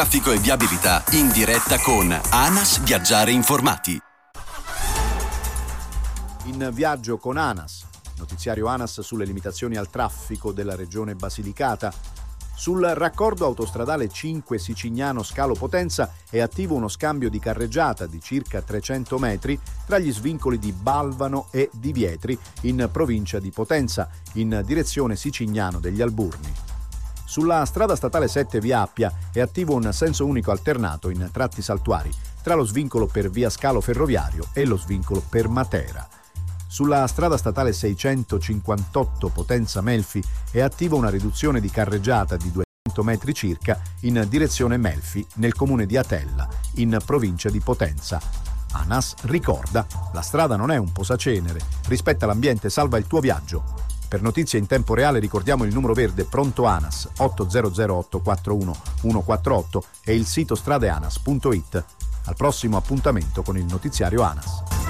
Traffico e viabilità in diretta con ANAS Viaggiare Informati. In viaggio con ANAS, notiziario ANAS sulle limitazioni al traffico della regione Basilicata. Sul raccordo autostradale 5 Sicignano Scalo Potenza è attivo uno scambio di carreggiata di circa 300 metri tra gli svincoli di Balvano e di Vietri in provincia di Potenza, in direzione Sicignano degli Alburni. Sulla strada statale 7 via Appia è attivo un senso unico alternato in tratti saltuari tra lo svincolo per via Scalo Ferroviario e lo svincolo per Matera. Sulla strada statale 658 Potenza Melfi è attiva una riduzione di carreggiata di 200 metri circa in direzione Melfi nel comune di Atella, in provincia di Potenza. ANAS ricorda: la strada non è un posacenere, rispetta l'ambiente, salva il tuo viaggio. Per notizie in tempo reale ricordiamo il numero verde pronto ANAS 800 841 148 e il sito stradeanas.it. Al prossimo appuntamento con il notiziario ANAS.